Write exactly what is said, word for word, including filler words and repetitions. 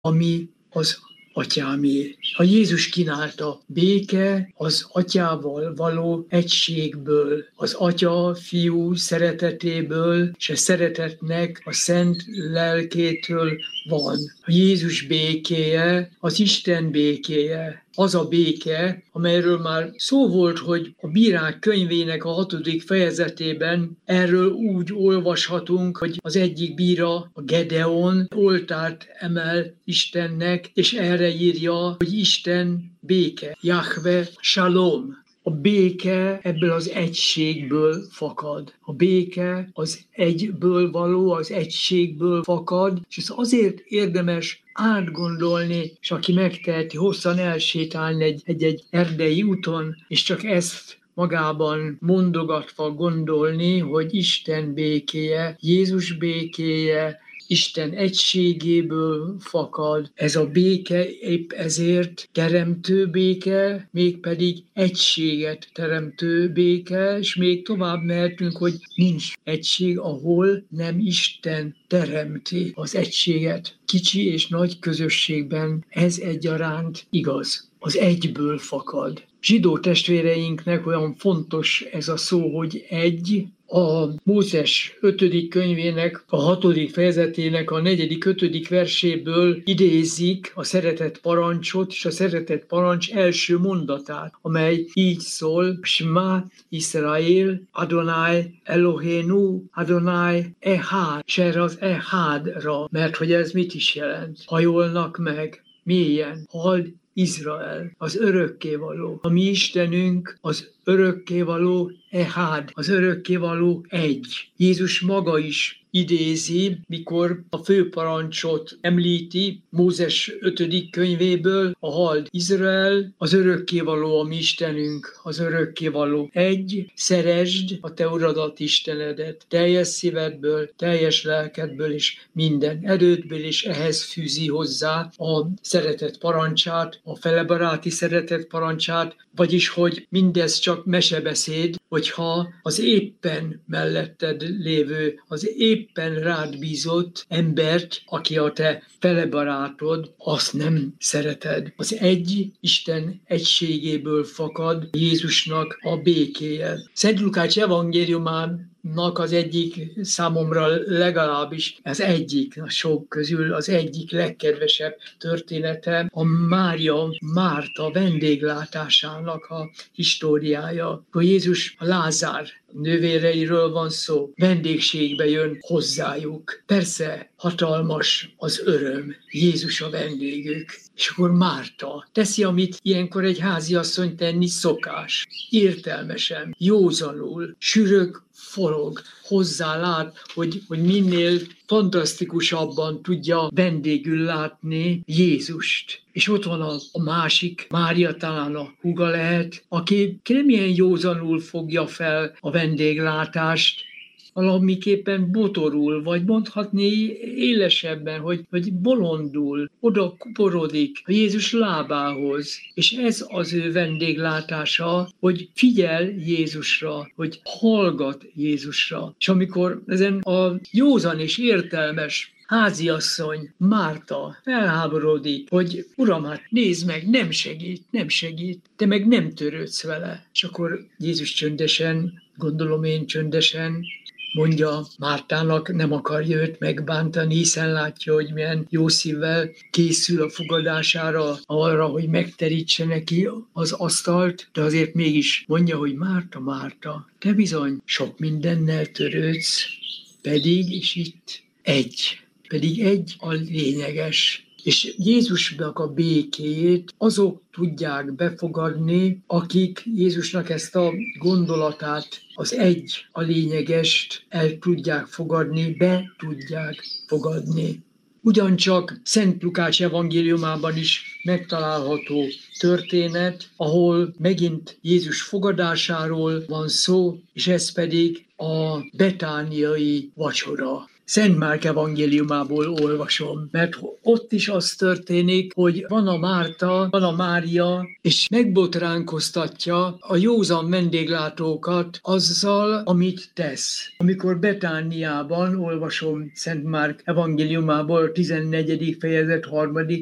ami az atyámé. A Jézus kínálta béke az atyával való egységből, az atya, fiú szeretetéből, és a szeretetnek a szent lelkétől van. A Jézus békéje az Isten békéje. Az a béke, amelyről már szó volt, hogy a Bírák könyvének a hatodik fejezetében erről úgy olvashatunk, hogy az egyik bíra, a Gedeon, oltárt emel Istennek, és erre írja, hogy Isten béke, Jahve Shalom. A béke ebből az egységből fakad. A béke az egyből való, az egységből fakad, és ez azért érdemes átgondolni, és aki megteheti, hosszan elsétálni egy, egy-egy erdei úton, és csak ezt magában mondogatva gondolni, hogy Isten békéje, Jézus békéje, Isten egységéből fakad. Ez a béke épp ezért teremtő béke, mégpedig egységet teremtő béke, és még tovább mehetünk, hogy nincs egység, ahol nem Isten teremti az egységet. Kicsi és nagy közösségben ez egyaránt igaz. Az egyből fakad. Zsidó testvéreinknek olyan fontos ez a szó, hogy egy. A Mózes ötödik könyvének, a hatodik fejezetének a negyedik, ötödik verséből idézik a szeretett parancsot, és a szeretett parancs első mondatát, amely így szól: Shema Israel, Adonai Eloheinu, Adonai Ehad, és erre az Ehadra, mert hogy ez mit is jelent? Hajolnak meg, mélyen, hald Izrael, az örökkévaló. A mi Istenünk az örökkévaló Ehad, az örökkévaló egy. Jézus maga is idézi, mikor a főparancsot említi Mózes ötödik könyvéből, a hald Izrael, az örökkévaló a mi Istenünk, az örökkévaló egy, szeresd a te uradat Istenedet teljes szívedből, teljes lelkedből és minden erődből, és ehhez fűzi hozzá a szeretet parancsát, a felebaráti szeretet parancsát, vagyis hogy mindez csak mesebeszéd, hogyha az éppen melletted lévő, az éppen rád bízott embert, aki a te felebarátod, azt nem szereted. Az egy Isten egységéből fakad Jézusnak a békéje. Szent Lukács evangéliumán az egyik, számomra legalábbis az egyik, a sok közül az egyik legkedvesebb története a Mária Márta vendéglátásának a históriája. Akkor Jézus a Lázár nővéreiről van szó, vendégségbe jön hozzájuk. Persze hatalmas az öröm, Jézus a vendégük. És akkor Márta teszi, amit ilyenkor egy háziasszony tenni szokás. Értelmesen, józanul, sürög, forog, hozzá lát, hogy, hogy minél fantasztikusabban tudja vendégül látni Jézust. És ott van a, a másik, Mária, talán a húga lehet, aki nem ilyen józanul fogja fel a vendéglátást, valamiképpen botorul, vagy mondhatni élesebben, hogy, hogy bolondul, oda kuporodik a Jézus lábához. És ez az ő vendéglátása, hogy figyel Jézusra, hogy hallgat Jézusra. És amikor ezen a józan és értelmes háziasszony, Márta felháborodik, hogy Uram, hát nézd meg, nem segít, nem segít, te meg nem törődsz vele. És akkor Jézus csöndesen, gondolom én csöndesen, mondja Mártának, nem akarja őt megbántani, hiszen látja, hogy milyen jó szívvel készül a fogadására, arra, hogy megterítse neki az asztalt, de azért mégis mondja, hogy Márta, Márta, te bizony sok mindennel törődsz, pedig, és itt egy, pedig egy a lényeges. És Jézusnak a békéjét azok tudják befogadni, akik Jézusnak ezt a gondolatát, az egy a lényegest el tudják fogadni, be tudják fogadni. Ugyancsak Szent Lukács evangéliumában is megtalálható történet, ahol megint Jézus fogadásáról van szó, és ez pedig a betániai vacsora. Szent Márk evangéliumából olvasom, mert ott is az történik, hogy van a Márta, van a Mária, és megbotránkoztatja a józan vendéglátókat azzal, amit tesz. Amikor Betániában olvasom Szent Márk evangéliumából tizennegyedik fejezet harmadik